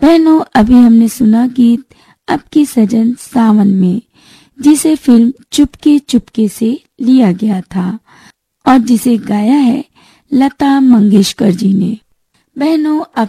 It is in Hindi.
बहनों, अभी हमने सुना गीत अब की सजन सावन में, जिसे फिल्म चुपके चुपके से लिया गया था और जिसे गाया है लता मंगेशकर जी ने। बहनों, अब